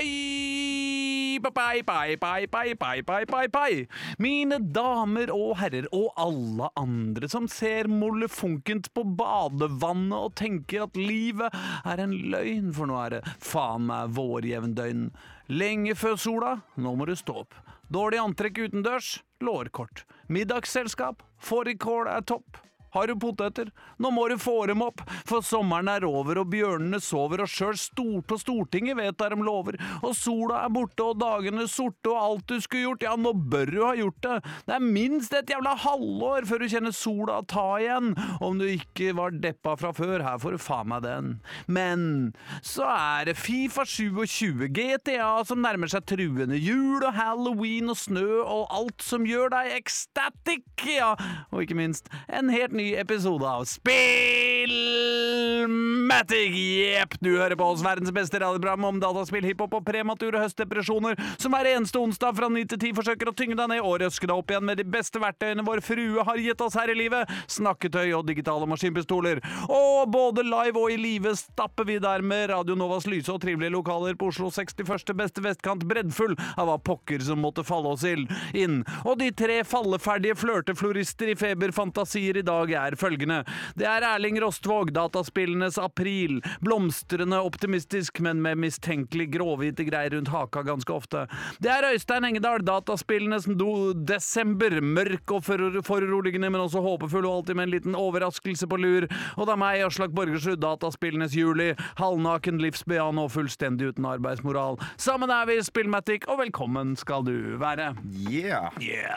Mine damer og herrer og alle andre som ser molefonkent på badevannet og tenker at livet er en løgn, for nå er det faen meg vårjevndøgn. Lenge før sola, nå må du stå opp. Dårlig antrekk utendørs, lårkort. Middagsselskap, fårikål er topp. Har du poteter? Nå må du få dem opp, for sommeren er over og bjørnene sover, og selv stort på Stortinget vedtar de lover, og sola er borte og dagene sorte og alt du skulle gjort, ja nå bør du ha gjort det. Det er minst et jævla halvår før du kjenner sola ta igjen, om du ikke var deppa fra før, her får du faen meg den. Men så er det FIFA 27, GTA som nærmer seg truende, jul og Halloween og snø og alt som gjør deg ecstatic, ja, og ikke minst en helt ny episode av Spillmatic. Jepp, du hører på oss, verdens beste radioprogram om dataspill, hiphop og premature høstdepresjoner, som hver eneste onsdag fra 9 til 10 forsøker å tynge deg ned og røske deg opp igjen med de beste verktøyene vår frue har gitt oss her i livet, snakketøy og digitale maskinpistoler. Og både live og i live stapper vi der med Radio Novas lyse og trivelige lokaler på Oslo 61. beste vestkant, breddfull av hva pokker som måtte falle oss inn. Og de 3 falleferdige flørteflorister i feberfantasier i dag er følgende. Det er Erling Rostvåg, dataspillenes april, blomstrende optimistisk, men med mistenkelig gråhvite greier rundt haka ganske ofte. Det er Øystein Engedal, dataspillenes desember, mørk og foruroligende, men også håpefull og alltid med en liten overraskelse på lur. Og det er meg, Aslak Borgersrud, dataspillenes juli, halvnaken, livsbejaende og fullstendig uten arbeidsmoral. Sammen er vi Spillmatic, og velkommen skal du være. Yeah!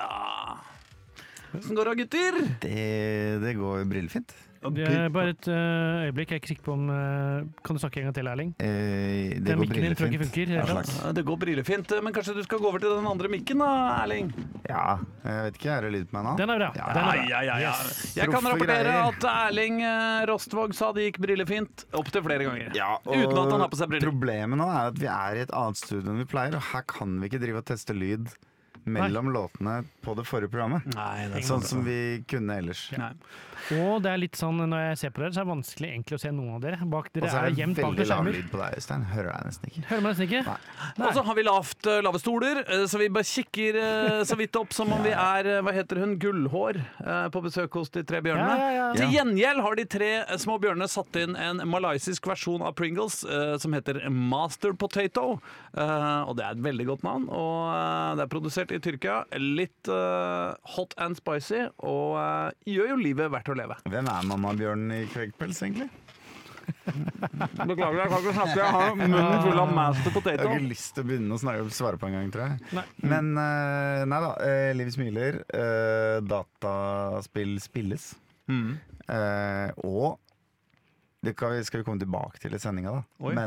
Hvordan går det, gutter? Det går brillefint. Bare et øyeblikk, jeg er ikke sikker på om kan du snakke en gang til, Erling? Det går brillefint. Det går brillefint, men kanskje du skal gå over til den andre mikken da, Erling? Ja, jeg vet ikke, er det lyd på meg nå? Den er bra. Ja. Jeg kan rapportere at Erling Rostvåg sa det gikk brillefint opp til flere ganger. Ja, uten at han har på seg briller. Problemet nå er at vi er i et annet studio enn vi pleier, og her kan vi ikke drive og teste lyd mellom låtene på det forrige programmet. Nei, det er sånn som vi kunne ellers. Nei. Og det er litt sånn, når jeg ser på dere, så er det vanskelig egentlig å se noen av dere. Dere og så er det gjemt bak veldig lav skjermer. lyd på deg, Øystein. Hører deg nesten ikke. Hører meg nesten ikke? Nei. Og så har vi lave stoler, så vi bare kikker så vidt opp som om vi er, hva heter hun, Gullhår, på besøk hos de 3 bjørnene. Ja. Til gjengjeld har de 3 små bjørnene satt inn en malaysisk versjon av Pringles som heter Master Potato, og det er et veldig godt navn, og det er produsert i Tyrkia, litt hot and spicy, og gjør jo livet verdt å leve. Hvem er mammabjørnen i Kvegpels, egentlig? Beklager, jeg kan ikke snakke, jeg har munnen full av Master Jeg Potato. har ikke lyst til å begynne å svare på en gang, tror jeg. Nei. Men nei da, Liv smiler, dataspill spilles. Og det skal vi komme tilbake til i sendinga da. Oi. Men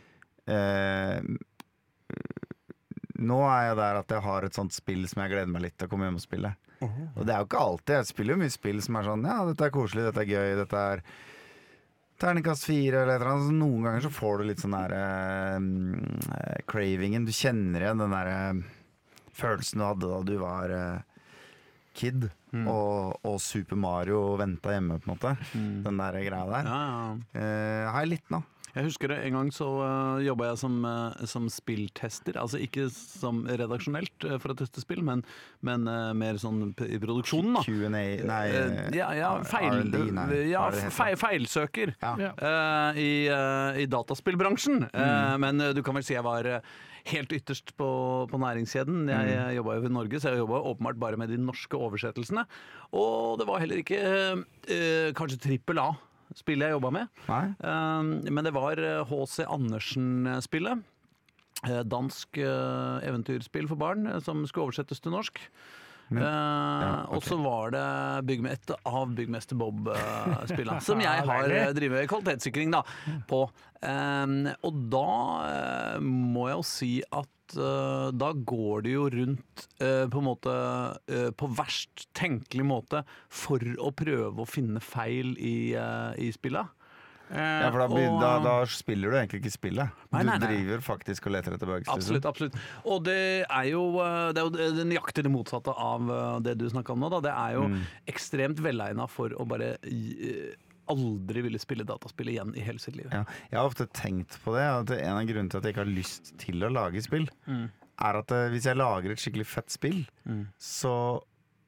nå er jeg der at jeg har et sånt spill som jeg gleder meg litt til å komme hjem og spille. Og det er jo ikke alltid. Jeg spiller jo mye spill som er sånn, ja, dette er koselig, dette er gøy, dette er terningkast 4 eller et eller annet. Så noen ganger så får du litt sånn der cravingen. Du kjenner igjen den der følelsen du hadde da du var kid og Super Mario ventet hjemme på en måte. Den der greia der. Har jeg litt nå. Jeg husker det, en gang så jobbet jeg som spilltester, altså ikke som redaksjonelt for å teste spill, men mer sånn i produksjonen da. Q&A, feilsøker i dataspillbransjen, men du kan vel si jeg var helt ytterst på næringskjeden. Jeg jobbet jo i Norge, så jeg jobbet åpenbart bare med de norske oversettelsene, og det var heller ikke kanskje trippel A spillet jeg jobbet med. Men det var H.C. Andersen-spillet. Dansk eventyrspill for barn som skulle oversettes til norsk. Og så var det et av Byggmester Bob-spillene som jeg har drivet kvalitetssikring da, på. Og da må jeg jo si at da går det jo rundt på en måte på verst tenkelig måte for å prøve å finne feil i spillet. Ja, for da spiller du egentlig ikke spillet. Nei. Du driver faktisk og leter etter bugs. Absolutt. Og det er jo det nøyaktig det motsatte av det du snakket om nå da. Det er jo ekstremt velegnet for å bare aldri ville spille dataspill igjen i hele sitt liv. Ja, jeg har ofte tenkt på det, at en av grunnene til at jeg ikke har lyst til å lage spill, er at hvis jeg lager et skikkelig fett spill, så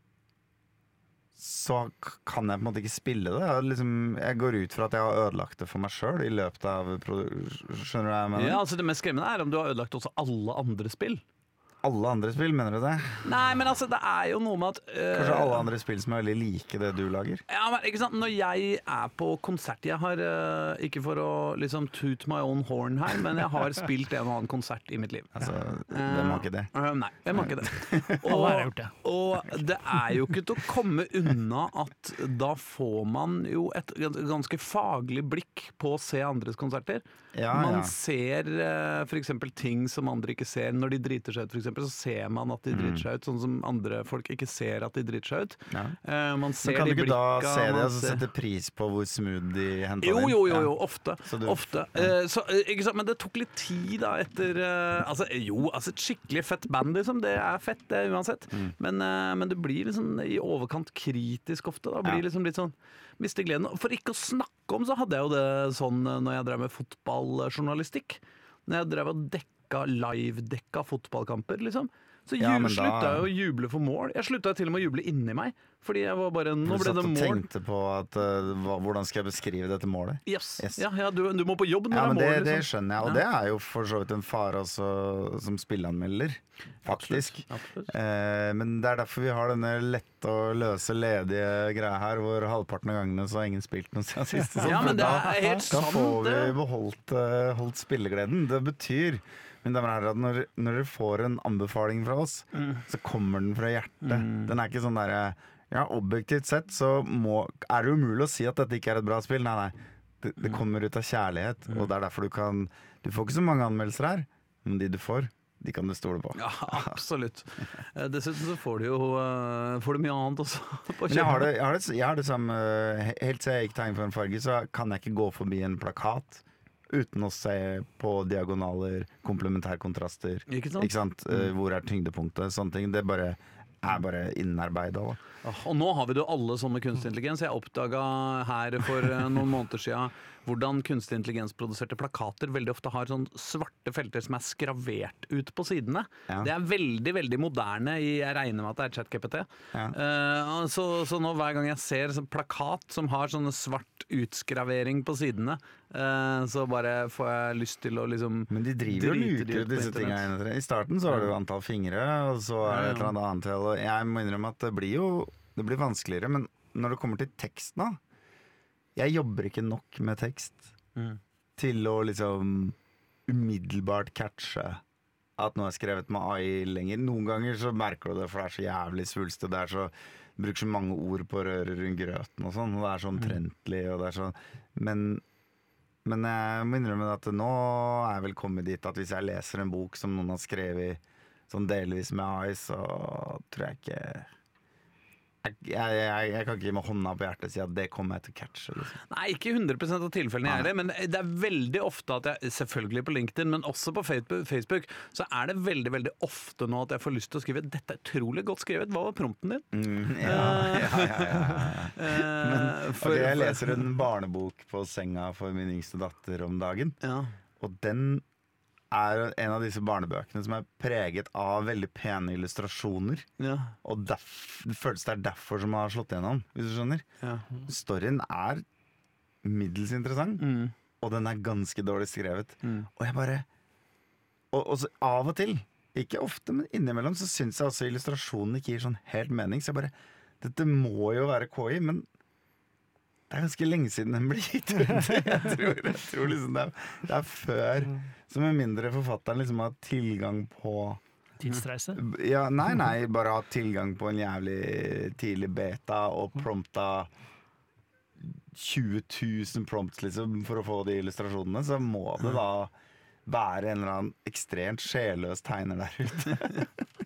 kan jeg på en måte ikke spille det. Jeg går ut fra at jeg har ødelagt det for meg selv i løpet av skjønner du hva jeg mener? Ja, altså det mest skremmende er om du har ødelagt også alle andre spill. Alle andre spill, mener du det? Nei, men altså, det er jo noe med at Kanskje alle andre spill som er veldig like det du lager? Ja, men ikke sant, når jeg er på konsert, jeg har, ikke for å liksom toot my own horn her, men jeg har spilt en og annen konsert i mitt liv. Altså, hvem har ikke det? Nei, hvem har ikke det? Alle har gjort det. Og det er jo ikke til å komme unna at da får man jo et ganske faglig blikk på å se andres konserter. Man ser for eksempel ting som andre ikke ser. Når de driter seg ut, for eksempel, så ser man at de driter seg ut, sånn som andre folk ikke ser at de driter seg ut. Man ser men kan de du ikke blikka, da se det og sette pris på hvor smooth de henter jo, inn? jo, ofte. Ikke sant? Men det tok litt tid da etter et skikkelig fett band, liksom. Det er fett, det uansett. Men det blir liksom i overkant kritisk ofte. Da blir liksom litt sånn mister gleden. For ikke å snakke om, så hadde jeg jo det sånn når jeg drev med fotballjournalistikk. Når jeg drev og live-dekka fotballkamper, liksom. Så slutta jeg å juble for mål. Jeg slutta til og med å juble inni meg. Fordi jeg var bare, nå ble det mål. Du tenkte på at, hvordan skal jeg beskrive dette målet? Yes. Ja, du må på jobb når det er mål. Det skjønner jeg, og det er jo for så vidt en fare også, som spilleanmelder, faktisk. Absolutt. Men det er derfor vi har denne lette og løse, ledige greia her, hvor halvparten av gangene så har ingen spilt noe siden sist. Ja, men det er helt sant. Da får vi beholdt spillegleden. Det betyr, mine damer og herrer, at når dere får en anbefaling fra oss, så kommer den fra hjertet. Den er ikke sånn der, objektivt sett så er det umulig å si at dette ikke er et bra spill. Nei, det kommer ut av kjærlighet, og det er derfor du får ikke så mange anmeldelser her, men de du får, de kan du stole på. Ja, absolutt. Dessuten så får du mye annet også på men jeg har det samme. Helt til jeg gikk tegn for en farge, så kan jeg ikke gå forbi en plakat uten å se på diagonaler, komplementærkontraster. Ikke sant? Hvor er tyngdepunktet? Sånne ting. Det er bare innarbeidet. Og nå har vi det jo alle sånn med kunstig intelligens. Jeg oppdaget her for noen måneder siden hvordan kunstig intelligens produserte plakater veldig ofte har sånn svarte felter som er skravert ut på sidene. Det er veldig, veldig moderne. Jeg regner med at det er ChatGPT. Så nå hver gang jeg ser en plakat som har sånne svart utskravering på sidene, så bare får jeg lyst til å liksom Men de driver og luker disse tingene. I starten så var det jo antall fingre, og så er det et eller annet antall. Jeg må innrømme at det blir vanskeligere, men når det kommer til tekst nå, jeg jobber ikke nok med tekst til å liksom umiddelbart catche at noe er skrevet med AI lenger. Noen ganger så merker du det, for det er så jævlig svulst, det er så bruker så mange ord på å røre rundt grøten og sånn, og det er så omtrentlig, og det er sånn, men jeg må innrømme at nå er jeg vel kommet dit at hvis jeg leser en bok som noen har skrevet sånn delvis med AI, så tror jeg ikke jeg kan ikke med hånda på hjertet si at det kommer jeg til å catche. Liksom. Nei, ikke 100% av tilfellene jeg er det, men det er veldig ofte at jeg, selvfølgelig på LinkedIn, men også på Facebook, så er det veldig, veldig ofte nå at jeg får lyst til å skrive dette er utrolig godt skrevet, hva var prompten din? Jeg leser en barnebok på senga for min yngste datter om dagen, og den er en av disse barnebøkene som er preget av veldig pene illustrasjoner. Og det føles det er derfor som har slått gjennom, hvis du skjønner. Storyen er middels interessant, og den er ganske dårlig skrevet. Og jeg bare og så av og til, ikke ofte, men innimellom så synes jeg også illustrasjonen ikke gir sånn helt mening. Så jeg bare, dette må jo være KI, men det er ganske lenge siden den ble gitt ut. Jeg tror liksom det er før. Så med mindre forfatteren liksom har tilgang på tidsreise? Ja, nei, bare ha tilgang på en jævlig tidlig beta og prompta 20 000 prompts liksom for å få de illustrasjonene, så må det da være en eller annen ekstremt sjelløs tegner der ute.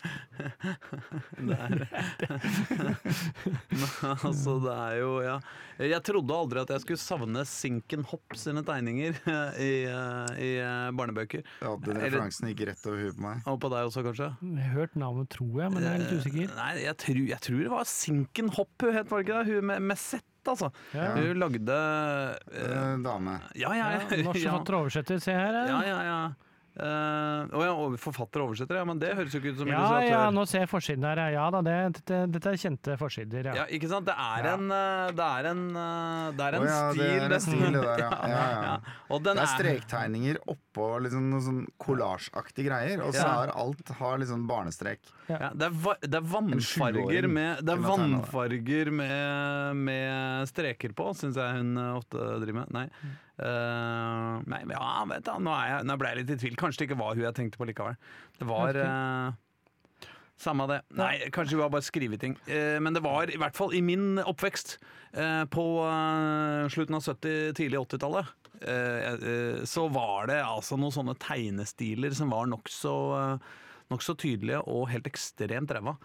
Altså det er jo jeg trodde aldri at jeg skulle savne Sinken Hopp sine tegninger i barnebøker. Ja, den referansen gikk rett over huet på meg. Og på deg også kanskje? Jeg har hørt navnet, tror jeg, men jeg er litt usikker. Nei, jeg tror det var Sinken Hopp hun het, var det ikke det? Hun med Z altså. Ja. Hun lagde Dame. Ja. Norsk forfatter og oversetter, se her. Ja. Og forfatter og oversetter, men det høres jo ikke ut som Ja, illustratør. nå ser jeg forsiden her. Ja da, dette er kjente forsider, Ja, ikke sant? Det er en Å ja, stil. det er en stil, det der, ja. Og den Det er strektegninger oppå liksom noe sånn kollasjaktige greier, og så Ja. har alt liksom barnestrek. Ja, det er vannfarger sjuåring med kunne tegne det. vannfarger med streker på, syns jeg hun ofte driver med. Nei, men ja, vet du, nå ble jeg litt i tvil. Kanskje det ikke var hun jeg tenkte på likevel. Det var samme det. Nei, kanskje hun har bare skrevet ting. Men det var i hvert fall i min oppvekst på slutten av 70-, tidlig 80-tallet. Så var det altså noen sånne tegnestiler som var nokså tydelige og helt ekstremt ræva.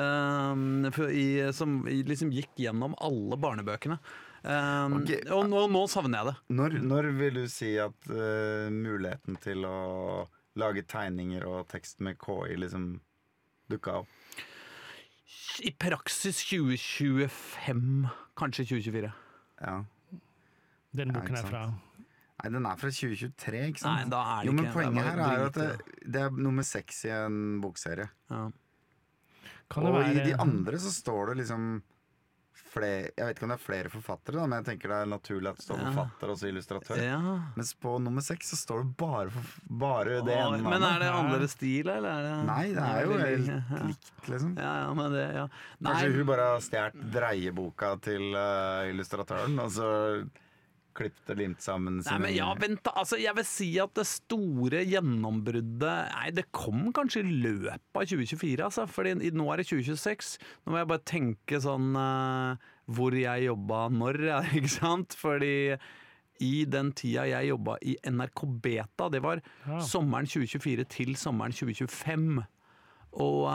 Som liksom gikk gjennom alle barnebøkene. Og nå savner jeg det. Når vil du si at muligheten til å lage tegninger og tekst med KI liksom dukka opp? I praksis 2025, kanskje 2024. Ja. Den boken ikke er fra Nei, den er fra 2023, ikke sant? Nei, da er det jo, men ikke. poenget her er jo at drit, det er nummer 6 i en bokserie. ja. Kan det Og være i de andre så står det liksom flere, jeg vet ikke om det er flere forfattere, da, men jeg tenker det er naturlig at det står forfatter og så illustratør. Ja. Mens på nummer 6 så står det bare det ene Men er navnet. det andre stil, eller er det Nei, det er jo veldig- helt likt, liksom. Ja, men det, ja. Nei, Kanskje hun bare har stjålet dreieboka til illustratøren, og så klippet og limt sammen Nei, men ja, vent da, altså jeg vil si at det store gjennombruddet Nei, det kom kanskje i løpet av 2024, altså. Fordi nå er det 2026. Nå må jeg bare tenke sånn hvor jeg jobba når, ikke sant? Fordi i den tida jeg jobba i NRK Beta, det var sommeren 2024 til sommeren 2025. Og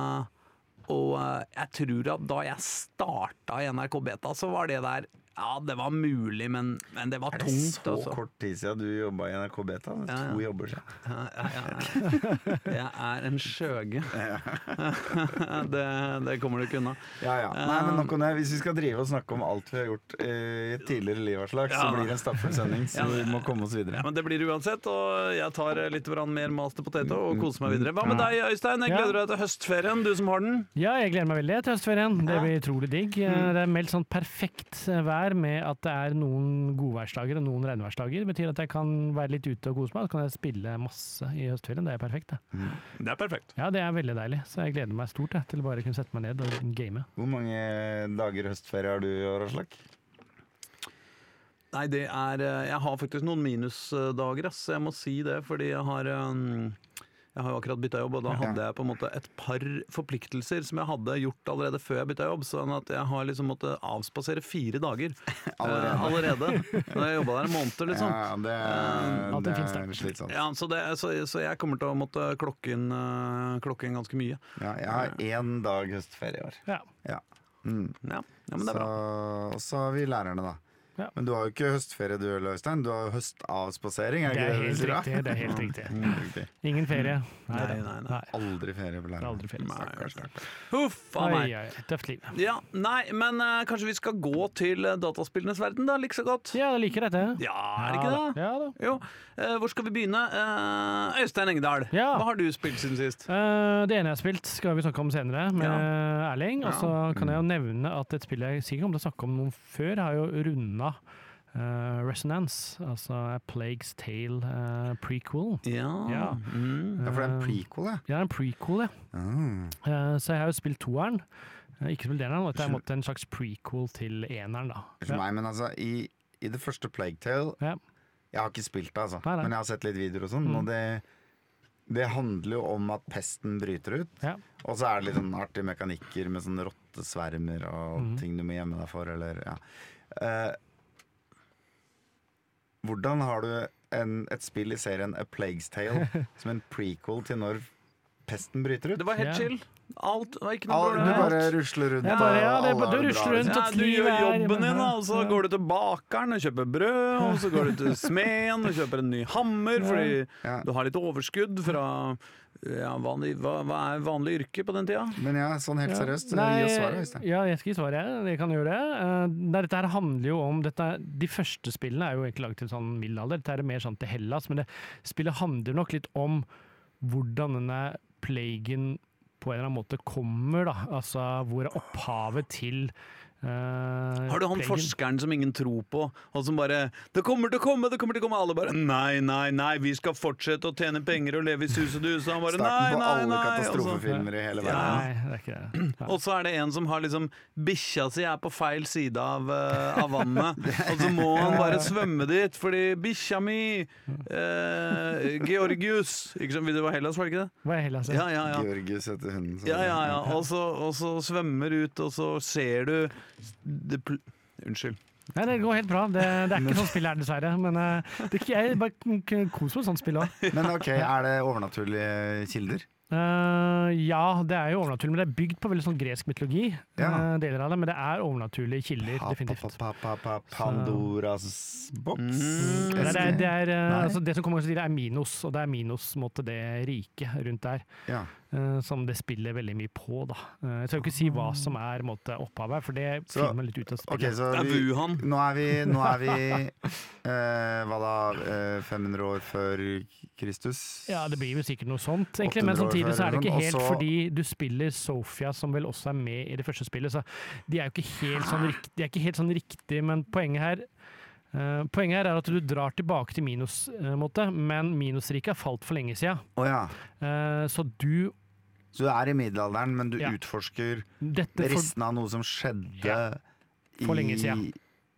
jeg tror at da jeg starta i NRK Beta, så var det der Ja, det var mulig, men det var Er det tungt. så Altså. kort tid siden du jobba i NRK Beta? Det er Ja. 2 jobber siden. Jeg er en skjøge. det kommer du ikke unna. Ja. Nei, men nok om det. Hvis vi skal drive og snakke om alt vi har gjort i et tidligere liv, Aslak, så Ja. blir det en stappfull sending, så vi må komme oss videre. Ja, men det blir det uansett, og jeg tar litt mer master potato og koser meg videre. Hva med deg, Øystein? Jeg gleder deg til høstferien, du som har den. Ja, jeg gleder meg veldig til høstferien. Det Ja. blir utrolig digg. Det er meldt sånn perfekt vær med at det er noen godværsdager og noen regnværsdager. Det betyr at jeg kan være litt ute og kose meg, så kan jeg spille masse i høstferien. Det er perfekt, det. Det er perfekt. Ja, det er veldig deilig, så jeg gleder meg stort til å bare kunne sette meg ned og game. Hvor mange dager høstferie har du i år, Aslak? Nei, det er Jeg har faktisk noen minusdager, ass. Jeg må si det, fordi jeg har jo akkurat bytta jobb, og da hadde jeg på en måte et par forpliktelser som jeg hadde gjort allerede før jeg bytta jobb, sånn at jeg har liksom måttet avspasere 4 dager allerede. Da jeg jobba der en måned, liksom. Ja, det finnes er slitsomt. Ja, så jeg kommer til å måtte klokke inn ganske mye. Ja, jeg har 1 dag høstferie i år. Ja. Ja. Mm. Ja, men det er bra. Og så har vi lærerne, da. Ja. Men du har jo ikke høstferie du, Øystein. Du har jo høstavspasering. Det er du helt sier, da? riktig. Det er helt riktig. Riktig. Ingen ferie. Nei. Aldri ferie på lærerne. Aldri ferie. Huff a meg. Oi, tøft liv. Ja, nei, men kanskje vi skal gå til dataspillenes verden, da? Like så godt? Ja, jeg liker dette. Ja, er det ikke det? Ja da. Jo. Hvor skal vi begynne? Øystein Engdahl, Ja. hva har du spilt siden sist? Det ene jeg har spilt, skal vi snakke om senere, med Ja. Erling. Og så kan jeg jo nevne at et spill jeg sikkert kommer til å snakke om noen før, har jo runda Resonance, altså A Plague's Tale prequel. Ja. Ja. Ja, for det er en prequel, ja. Ja, en prequel, ja. Så jeg har jo spilt 2-eren. Ikke spilt 1-eren, og dette er på en måte en slags prequel til 1-eren, da. For meg, men altså, i det første Plague Tale Ja. Jeg har ikke spilt det, altså. Nei. Men jeg har sett litt videoer og sånn. Og det handler jo om at pesten bryter ut. Ja. Og så er det litt sånn artige mekanikker med sånn rottesvermer og ting du må gjemme deg for, eller ja. Hvordan har du et spill i serien A Plague's Tale som en prequel til når pesten bryter ut. Det var helt Ja. chill. Alt var ikke noe Du problem. bare rusler rundt, Jeg bare, ja, og det er alle bare- har du det bra, rusler rundt, liksom. Ja, at du livet gjør er- jobben din, da, og så Ja. går du til bakeren og kjøper brød, og så går du til smeden og kjøper en ny hammer, fordi Ja. du har litt overskudd fra hva er vanlig yrke på den tida? Men ja, sånn helt Ja. seriøst, Nei, gi oss svaret, Øystein. Ja, jeg skal gi svaret. Jeg kan gjøre det. Dette her handler jo om De første spillene er jo egentlig laget til sånn middelalder. Dette er mer sånn til Hellas, men spillet handler nok litt om hvordan denne plagen på en eller annen måte kommer, da. Altså hvor er opphavet til Har du han plagen? forskeren som ingen tror på, og som bare 'Det kommer til å komme, det kommer til å komme', alle bare 'Nei, vi skal fortsette å tjene penger og leve i sus og dus', og han bare Starten på 'Nei', alle og så- katastrofefilmer i hele verden. Nei, det er ikke det. Ja. Og så er det en som har liksom bikkja si er på feil side av vannet, og så må han bare svømme dit, fordi bikkja mi Georgius ikke sant, det var Hellas, var det ikke det? Hva er Hellas? Ja. Georgius heter hunden. Ja. Og så svømmer ut, og så ser du Unnskyld. Nei, det går helt bra. Det er ikke sånn spill her, dessverre. Men jeg bare koser meg med sånt spill òg. Men ok, er det overnaturlige kilder? Ja, det er jo overnaturlig, men det er bygd på veldig sånn gresk mytologi. Ja. Deler av det, men det er overnaturlige kilder, definitivt. Pandoras boks? Det som kommer til å si det er Minos, og det er Minos måtte det riket rundt der. Ja. Som det spiller veldig mye på, da. Jeg skal jo ikke si hva som er måtte, opphavet, for det Så- finner man litt ut av Ok, spillet. så Det er Wuhan. nå er vi hva da, 500 år før Kristus? Ja, det blir jo sikkert noe sånt, egentlig, men 800 år samtidig så er det før, ikke og helt så- fordi du spiller Sofia, som vel også er med i det første spillet, så de er jo ikke helt sånn, de er ikke helt sånn riktig, men poenget her er at du drar tilbake til Minos-måte, men Minos-riket har falt for lenge siden. Å ja. Så du Så du er i middelalderen, men du Ja. utforsker dette for, restene av noe som skjedde Ja. For lenge siden.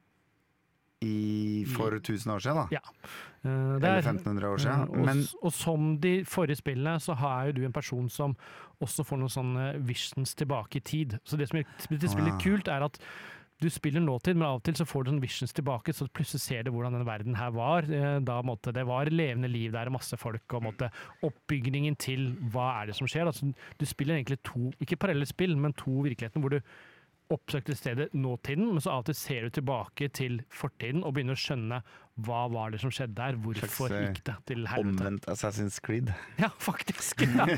For 1000 år siden, da? Ja. det Eller er- 1500 år og, siden. Men og som de forrige spillene, så har jo du en person som også får noen sånne visions tilbake i tid. Så det som det spiller kult, er at du spiller nåtid, men av og til så får du sånne visions tilbake, så plutselig ser du hvordan denne verden her var. Da måtte det var levende liv der, masse folk, og måtte oppbygningen til hva er det som skjer. Altså, du spiller egentlig to, ikke parallelle spill, men to virkeligheter hvor du oppsøkte stedet nåtiden, men så av og til ser du tilbake til fortiden og begynner å skjønne hva var det som skjedde der, hvorfor Slags, gikk det til helvete. omvendt Assassin's Creed. Ja, faktisk.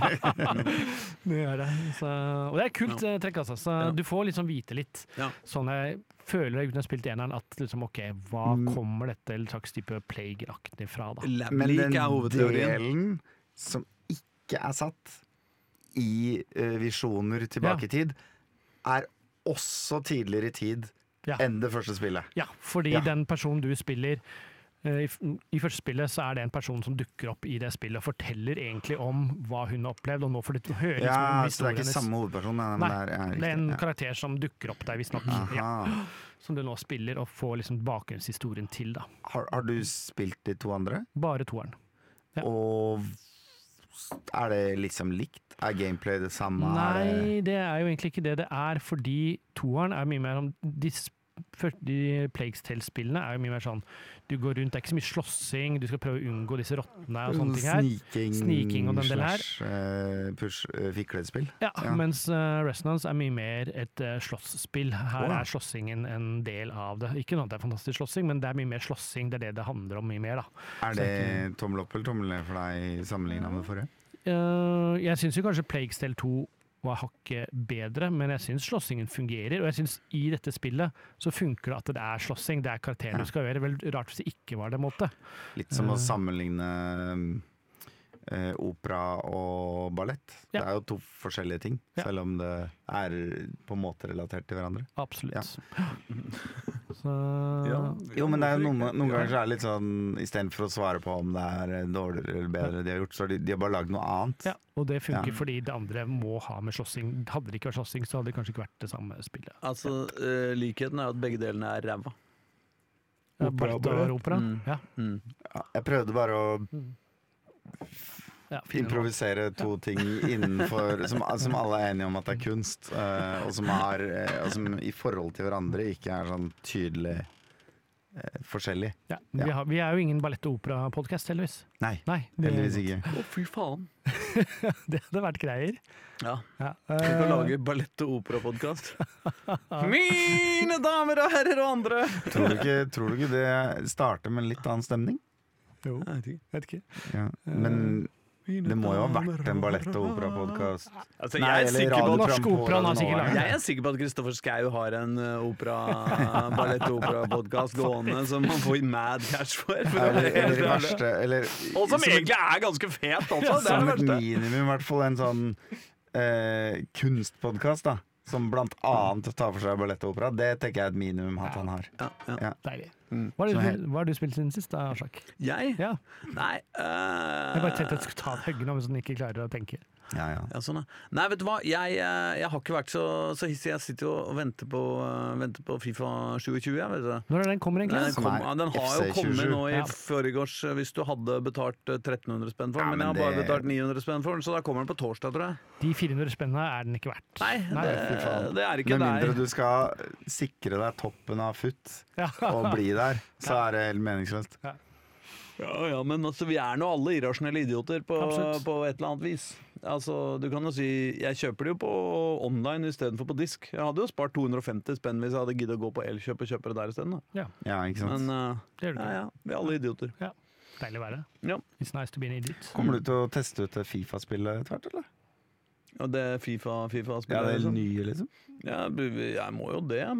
Det er det. Og det er kult trekk, altså. Så Ja. du får liksom vite litt. Ja. Sånn jeg føler jeg uten å ha spilt eneren, at liksom, ok, hva Mm. kommer dette en slags type plague-aktig fra, da? Men den Lab-leak er hovedteorien. delen som ikke er satt i visjoner tilbake Ja. i tid, er også tidligere i tid Ja. enn det første spillet. Ja, fordi Ja. den personen du spiller i første spillet, så er det en person som dukker opp i det spillet og forteller egentlig om hva hun har opplevd, og nå får du høre liksom Ja, om så det er historien ikke hennes. samme hovedperson? Men Nei, det er Det er en riktig. karakter som dukker opp der, visstnok. Ja, Aha. som du nå spiller, og får liksom bakgrunnshistorien til, da. Har du spilt de to andre? Bare toeren. Ja. Og er det liksom likt? Er gameplay det samme? Nei, det er jo egentlig ikke det det er, fordi toeren er mye mer om de Plagues Tale-spillene er jo mye mer sånn du går rundt, det er ikke så mye slåssing, du skal prøve å unngå disse rottene og sånne ting her. Sniking og den delen her. Fiklespill. Ja, Ja. mens Resonance er mye mer et slåssspill. Her Å, ja. er slåssingen en del av det. Ikke noe at det er fantastisk slåssing, men det er mye mer slåssing, det er det det handler om mye mer, da. Er det tommel opp eller tommel ned for deg sammenlignet med forrige? Jeg syns jo kanskje Plagues Tale 2 var hakket bedre, men jeg syns slåssingen fungerer. Og jeg syns i dette spillet så funker det at det er slåssing, det er karakteren du skal gjøre. Vel rart hvis det ikke var det, måte. Litt som å sammenligne opera og ballett. Ja. Det er jo to forskjellige ting, Ja. selv om det er på en måte relatert til hverandre. Absolutt. Ja. Så Jo, men det er jo noen ganger så er det litt sånn istedenfor å svare på om det er dårligere eller bedre de har gjort, så har de har bare lagd noe annet. ja, og det funker Ja. fordi det andre må ha med slåssing. Hadde det ikke vært slåssing, så hadde det kanskje ikke vært det samme spillet. Altså, likheten er at begge delene er ræva. Opera og Ballett ballett. og opera. Mm. Ja. Ja, jeg prøvde bare å Ja, fine navn. improvisere to ting innenfor som alle er enige om at det er kunst, og som i forhold til hverandre ikke er sånn tydelig forskjellig. Ja. Vi er jo ingen ballett- og operapodkast, heldigvis. Nei, Nei, det- heldigvis ikke. Å, fy faen. Det hadde vært greier. Ja. Ja. Vi kan lage ballett- og opera-podcast. Mine damer og herrer og andre! Tror du ikke det starter med en litt annen stemning? Jo, Jeg vet ikke. Ja. Men det må jo ha vært en ballett- og opera-podkast. Altså, Nei, jeg er eller sikker på radioprogram Norsk på Opera har sikkert Radio Nova. laget Jeg er sikker på at Kristoffer Schau har en ballett- og opera-podkast gående som man får mad cash for. Eller i verste eller, Og som egentlig er ganske fet også, det er som det et verste. minimum, i hvert fall en sånn kunstpodkast, da. Som blant annet tar for seg ballett og opera. Det tenker jeg er et minimum at han har. Ja. Deilig. Mm. Hva Så har du spilt siden sist, da, Aslak? Jeg? Ja. Nei Jeg bare tenkte at jeg skulle ta et høgge nå, hvis du ikke klarer å tenke. Ja. Ja, sånn, ja. Nei, vet du hva? Jeg har ikke vært så hissig. Jeg sitter jo og venter på FIFA 2020. Jeg vet det. Når er den kommer, egentlig? Den, den har jo FC27. kommet nå i Ja. forgårs hvis du hadde betalt 1300 spenn for den. Ja, men jeg har men bare det- betalt 900 spenn for den, så da kommer den på torsdag, tror jeg. De 400 spennene er den ikke verdt. Nei, fy faen. det er ikke Med mindre der. du skal sikre deg toppen av futt Ja. og bli der, så er det helt meningsløst. Ja, men altså, vi er nå alle irrasjonelle idioter på Absolutt. et eller annet vis. Altså, du kan jo si jeg kjøper det jo på online istedenfor på disk. Jeg hadde jo spart 250 spenn hvis jeg hadde giddet å gå på Elkjøp og kjøpe det der isteden. da. Ja, ikke sant? Men Det gjør du. ja, vi er alle idioter. Deilig å være. Ja. It's nice to be an idiot. Kommer du til å teste ut det Fifa-spillet etter hvert, eller? Og det FIFA-spillet. Ja, det er liksom. nye, liksom? Ja, jeg må jo det,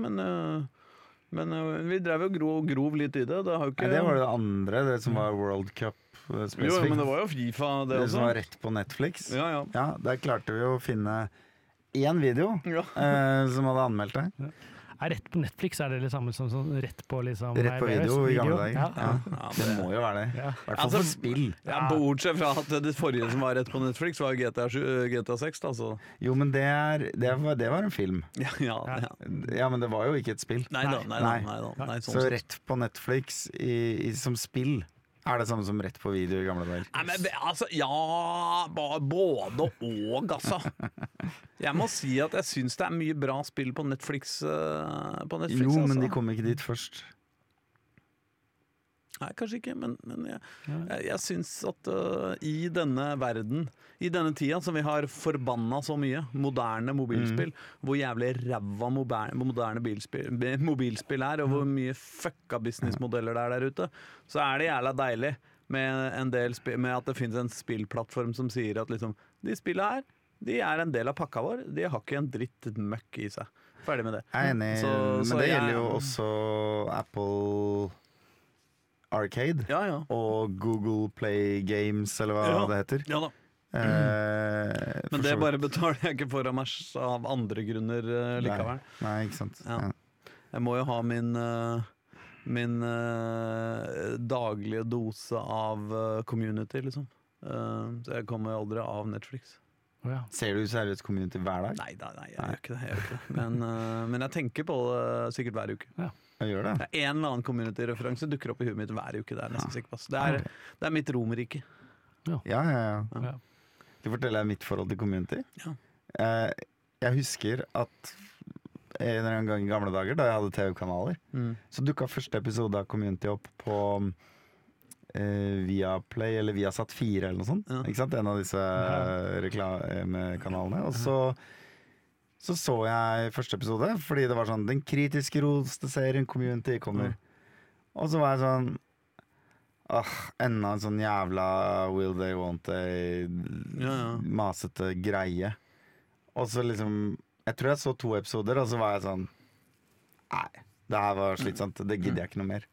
men vi drev jo grov litt i det. Det har jo ikke Nei, det var det andre, det som var World Cup spesifikt. Jo, men det var jo FIFA, det Det også. som var rett på Netflix. Ja. Ja, der klarte vi å finne én video Ja. som hadde anmeldt det. Er rett på Netflix er det det samme som rett på liksom Rett på VHS, video i gamle dager. Ja. Ja. Ja, Det må jo være det. Ja. I hvert fall Altså, for spill. Ja, bortsett fra at det forrige som var rett på Netflix, var GTA 6. Altså. Jo, men det var en film. Ja. Ja, men det var jo ikke et spill. Nei da. Nei. Sånn Så sett. rett på Netflix som spill er det samme som rett på video i gamle dager. Nei, men altså, ja, både og, altså. Jeg må si at jeg syns det er mye bra spill på Netflix. Jo, men altså. de kom ikke dit først. Nei, kanskje ikke, men jeg syns at i denne verden, i denne tida som vi har forbanna så mye, moderne mobilspill, hvor jævlig ræva moderne mobilspill er, og hvor mye fucka businessmodeller det er der ute, så er det jævla deilig med en del med at det finnes en spillplattform som sier at liksom, de spillene her, de er en del av pakka vår, de har ikke en dritt møkk i seg. Ferdig med det. Jeg er enig, Så men det jeg- gjelder jo også Apple Arcade Ja. og Google Play Games, eller hva Ja. det heter. Ja da. For Men det så vidt. bare betaler jeg ikke for av andre grunner likevel. Nei, ikke sant. Ja. Ja. Jeg må jo ha min daglige dose av community, liksom. Så jeg kommer aldri av Netflix. Å, ja. Ser du seriøst Community hver dag? Nei, jeg gjør ikke det. Men jeg tenker på det sikkert hver uke. Jeg gjør det. En eller annen community-referanse dukker opp i huet mitt hver uke. Det er jeg nesten sikker på. Så det er mitt romerike. Ja. Ja. Skal jeg fortelle deg mitt forhold til Community? Ja. Jeg husker at en gang i gamle dager, da jeg hadde TV-kanaler, så dukka første episode av Community opp på Viaplay eller Viasat 4 eller noe sånt. Ja. Ikke sant? En av disse reklamekanalene. Og så jeg første episode, fordi det var sånn den kritiske roste serien Community kommer. Og så var jeg sånn enda en sånn jævla will they, won't they masete greie. Og så liksom jeg tror jeg så 2 episoder, og så var jeg sånn nei, det her var slitsomt, det gidder jeg ikke noe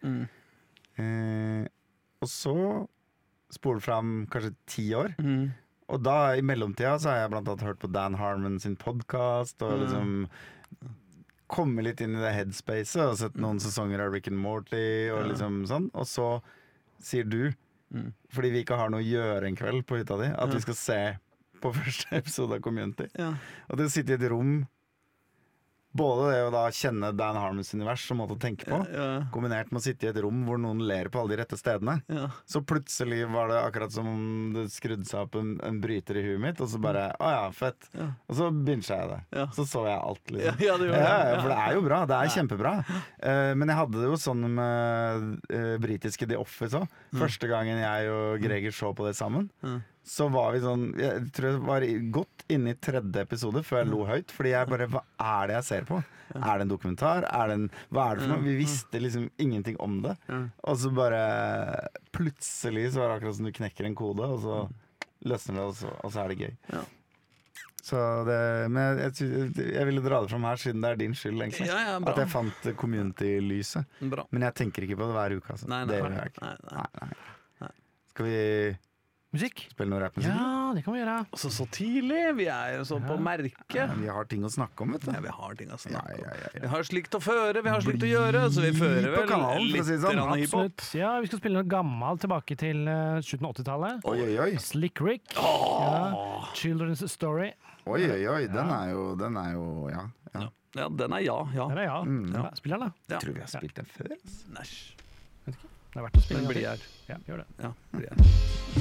mer. Og så spole fram kanskje 10 år. Og da i mellomtida så har jeg blant annet hørt på Dan Harmon sin podcast og liksom komme litt inn i det headspacet og sett noen sesonger av Rick and Morty og liksom sånn. Og så sier du, fordi vi ikke har noe å gjøre en kveld på hytta di, at vi skal se på første episode av Community. Og det å sitte i et rom, både det å da kjenne Dan Harmons univers som måte å tenke på, kombinert med å sitte i et rom hvor noen ler på alle de rette stedene. Så plutselig var det akkurat som om det skrudde seg opp en bryter i huet mitt, og så bare, fett. Og så binget jeg det. Så jeg alt liksom. Ja, det gjorde det. For det er jo bra, det er kjempebra. Men jeg hadde det jo sånn med britiske The Office også. Første gangen jeg og Greger så på det sammen, så var vi sånn Jeg tror jeg var godt inne i 3. episode før jeg lo høyt. Fordi jeg bare Hva er det jeg ser på? Er det en dokumentar? Hva er det for noe? Vi visste liksom ingenting om det. Og så bare plutselig så var det akkurat som du knekker en kode, og så løsner det, og så er det gøy. Ja. Så men jeg ville dra det fram her siden det er din skyld, egentlig. Ja, bra. At jeg fant community-lyset. Bra. Men jeg tenker ikke på det hver uke. Altså. Nei. Det gjør jeg ikke. Nei. Skal vi Musikk? spille noe rappmusikk? Ja, det kan vi gjøre. Altså, så tidlig! Vi er jo så på merket. Ja, vi har ting å snakke om, vet du. Ja, vi har ting å snakke om. Ja. Vi har slikt å føre, vi har slikt å gjøre, så vi fører på vel kanalen, for å si det litt sånn. grann hiphop. Absolutt. Ja, vi skal spille noe gammelt tilbake til slutten av 80-tallet. Oi. Slick Rick. Ja. Children's Story. Oi, den er jo ja. Ja, den er ja. Der er ja. Ja, Spill den, da. Ja. Tror vi har spilt den før. Altså. Næsj. Det er verdt å spille Den den. blir her. Ja, gjør det. Ja, blir her.